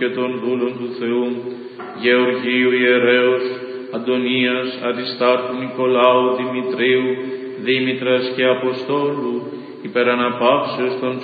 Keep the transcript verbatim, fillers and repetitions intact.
και των δούλων του Θεού, Γεωργίου ιερέως, Αντωνίας, Αριστάρχου, Νικολάου, Δημητρίου, Δήμητρας και Αποστόλου, υπεραναπαύσεως των